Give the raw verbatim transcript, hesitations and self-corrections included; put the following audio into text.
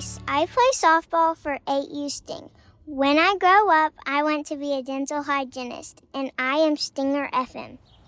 Grace. I play softball for eight U Sting. When I grow up, I want to be a dental hygienist, and I am Stinger F M.